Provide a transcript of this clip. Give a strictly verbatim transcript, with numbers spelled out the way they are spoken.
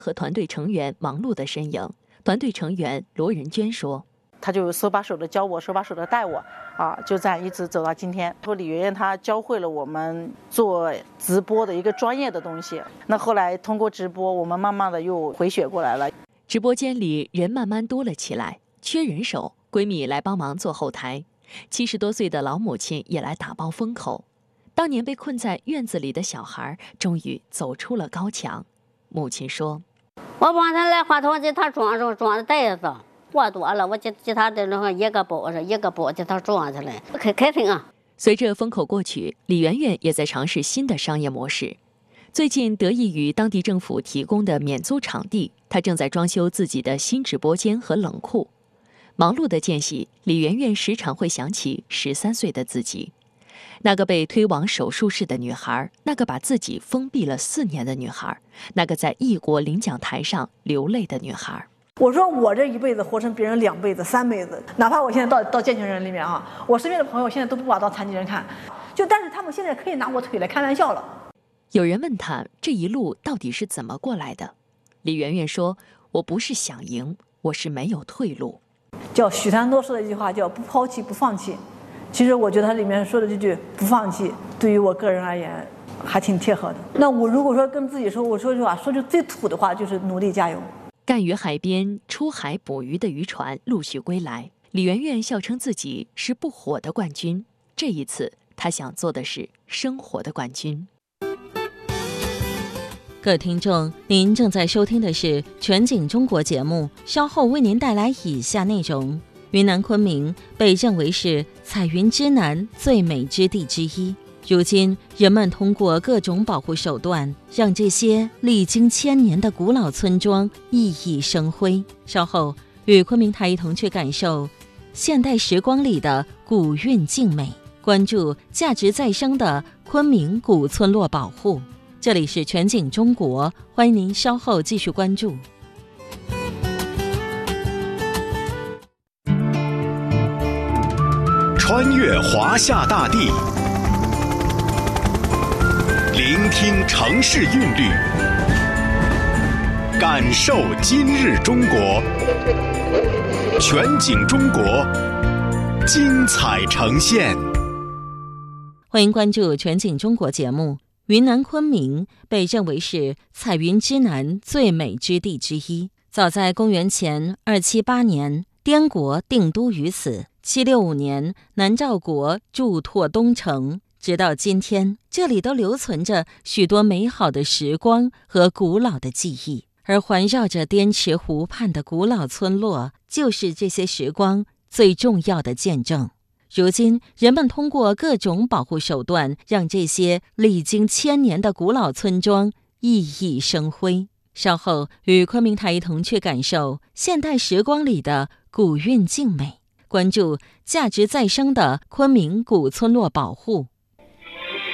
和团队成员忙碌的身影。团队成员罗仁娟说：“ 他就手把手的教我，手把手的带我，啊，就这样一直走到今天。说李媛媛她教会了我们做直播的一个专业的东西。那后来通过直播，我们慢慢的又回血过来了。 直播间里人慢慢多了起来，缺人手，闺蜜来帮忙做后台。七十多岁的老母亲也来打包风口。当年被困在院子里的小孩，终于走出了高墙。母亲说。” 我帮他来花头给他装上，装的袋子货多了，我给给他的那个一个包上，一个包给他装起来，开开心啊！ 随着风口过去，李媛媛也在尝试新的商业模式。最近得益于当地政府提供的免租场地，她正在装修自己的新直播间和冷库。忙碌的间隙，李媛媛时常会想起十三岁的自己，那个被推往手术室的女孩，那个把自己封闭了四年的女孩，那个在异国领奖台上流泪的女孩。 我说我这一辈子活成别人两辈子、三辈子，哪怕我现在到到健全人里面啊，我身边的朋友现在都不把我当残疾人看，就但是他们现在可以拿我腿来开玩笑了。 有人问他这一路到底是怎么过来的，李媛媛说：“我不是想赢，我是没有退路。” 叫许三多说的一句话叫“不抛弃，不放弃”。其实我觉得它里面说的这句“不放弃”，对于我个人而言还挺贴合的。那我如果说跟自己说，我说句话，说句最土的话，就是努力加油。 赣于海边出海捕鱼的渔船陆续归来，李媛媛笑称自己是不火的冠军。这一次，她想做的是生活的冠军。 各位听众，您正在收听的是全景中国节目，稍后为您带来以下内容。云南昆明被认为是彩云之南最美之地之一，如今人们通过各种保护手段，让这些历经千年的古老村庄熠熠生辉。稍后与昆明台一同去感受现代时光里的古韵静美，关注价值再生的昆明古村落保护。这里是全景中国，欢迎您稍后继续关注。 穿越华夏大地，聆听城市韵律，感受今日中国。全景中国，精彩呈现。 欢迎关注全景中国节目。云南昆明被认为是彩云之南最美之地之一。早在公元前二七八年，滇国定都于此。七六五年，南诏国筑拓东城，直到今天，这里都留存着许多美好的时光和古老的记忆。而环绕着滇池湖畔的古老村落，就是这些时光最重要的见证。如今，人们通过各种保护手段，让这些历经千年的古老村庄熠熠生辉。稍后与昆明台一同去感受现代时光里的古韵静美，关注价值再生的昆明古村落保护。